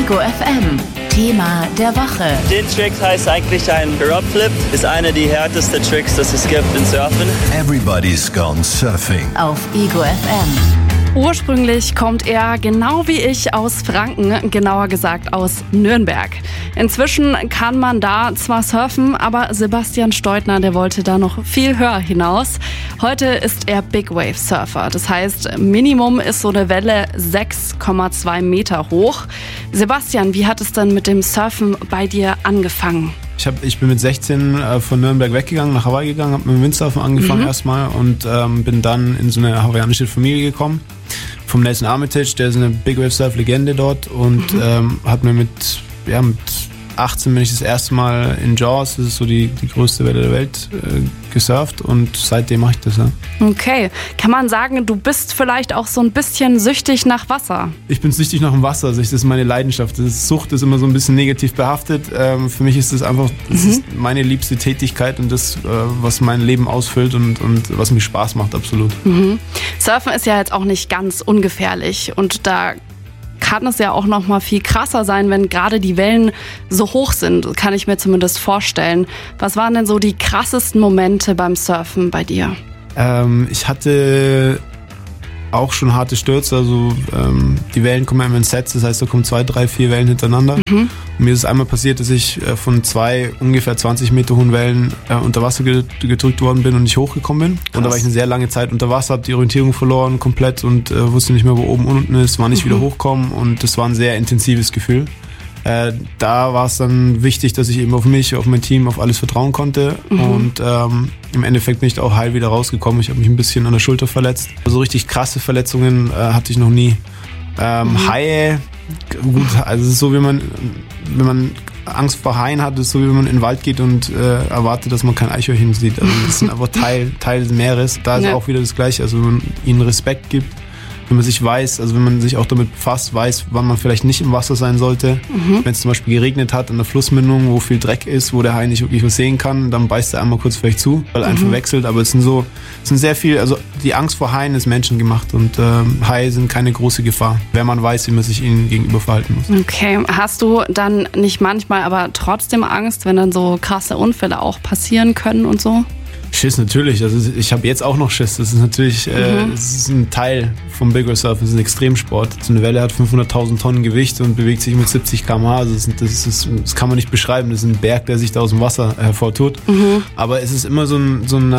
Ego FM. Thema der Woche. Den Trick heißt eigentlich ein Drop Flip. Ist einer der härtesten Tricks, das es gibt im Surfen. Everybody's gone surfing. Auf Ego FM. Ursprünglich kommt er, genau wie ich, aus Franken, genauer gesagt aus Nürnberg. Inzwischen kann man da zwar surfen, aber Sebastian Steutner, der wollte da noch viel höher hinaus. Heute ist er Big Wave Surfer. Das heißt, Minimum ist so eine Welle 6,2 Meter hoch. Sebastian, wie hat es denn mit dem Surfen bei dir angefangen? Ich bin mit 16 von Nürnberg weggegangen, nach Hawaii gegangen, habe mit dem Windsurfen angefangen erstmal und bin dann in so eine hawaiianische Familie gekommen. Vom Nelson Armitage, der ist eine Big Wave Surf Legende dort und hat mir mit 18 bin ich das erste Mal in Jaws, das ist so die größte Welle der Welt, gesurft und seitdem mache ich das. Ja. Okay, kann man sagen, du bist vielleicht auch so ein bisschen süchtig nach Wasser? Ich bin süchtig nach dem Wasser, also das ist meine Leidenschaft. Sucht ist immer so ein bisschen negativ behaftet. Für mich ist das einfach ist meine liebste Tätigkeit und das, was mein Leben ausfüllt und was mir Spaß macht, absolut. Surfen ist ja jetzt auch nicht ganz ungefährlich und da kann es ja auch noch mal viel krasser sein, wenn gerade die Wellen so hoch sind, kann ich mir zumindest vorstellen. Was waren denn so die krassesten Momente beim Surfen bei dir? Ich hatte auch schon harte Stürze, also die Wellen kommen immer in Sets, das heißt, da kommen 2, 3, 4 Wellen hintereinander. Und mir ist es einmal passiert, dass ich von 2 ungefähr 20 Meter hohen Wellen unter Wasser gedrückt worden bin und nicht hochgekommen bin. Krass. Und da war ich eine sehr lange Zeit unter Wasser, habe die Orientierung verloren komplett und wusste nicht mehr, wo oben und unten ist, war nicht wieder hochkommen und das war ein sehr intensives Gefühl. Da war es dann wichtig, dass ich eben auf mich, auf mein Team, auf alles vertrauen konnte und im Endeffekt bin ich auch heil wieder rausgekommen. Ich habe mich ein bisschen an der Schulter verletzt. So richtig krasse Verletzungen hatte ich noch nie. Haie, gut, also es ist so, wenn man Angst vor Haien hat, ist so, wie wenn man in den Wald geht und erwartet, dass man kein Eichhörnchen sieht. Also das sind einfach Teil des Meeres. Da ist auch wieder das Gleiche, also wenn man ihnen Respekt gibt, wenn man sich weiß, also wenn man sich auch damit befasst, weiß, wann man vielleicht nicht im Wasser sein sollte. Wenn es zum Beispiel geregnet hat an der Flussmündung, wo viel Dreck ist, wo der Hai nicht wirklich was sehen kann, dann beißt er einmal kurz vielleicht zu, weil er einen verwechselt. Aber es sind sehr viel, also die Angst vor Haien ist menschengemacht und Haie sind keine große Gefahr, wenn man weiß, wie man sich ihnen gegenüber verhalten muss. Okay, hast du dann nicht manchmal aber trotzdem Angst, wenn dann so krasse Unfälle auch passieren können und so? Schiss natürlich, also ich habe jetzt auch noch Schiss, das ist natürlich das ist ein Teil vom Big Wave Surfen, das ist ein Extremsport. So eine Welle hat 500.000 Tonnen Gewicht und bewegt sich mit 70 km/h, also das kann man nicht beschreiben, das ist ein Berg, der sich da aus dem Wasser hervortut. Aber es ist immer für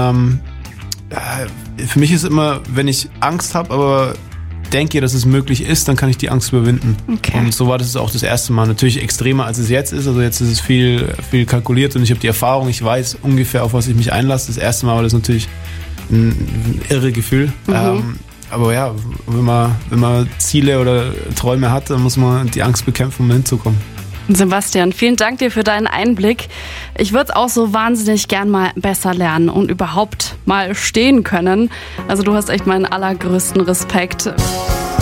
mich ist immer, wenn ich Angst habe, aber denke, dass es möglich ist, dann kann ich die Angst überwinden. Okay. Und so war das auch das erste Mal. Natürlich extremer, als es jetzt ist. Also jetzt ist es viel kalkuliert und ich habe die Erfahrung, ich weiß ungefähr, auf was ich mich einlasse. Das erste Mal war das natürlich ein irre Gefühl. Aber ja, wenn man Ziele oder Träume hat, dann muss man die Angst bekämpfen, um hinzukommen. Sebastian, vielen Dank dir für deinen Einblick. Ich würde es auch so wahnsinnig gern mal besser lernen und überhaupt mal stehen können. Also du hast echt meinen allergrößten Respekt.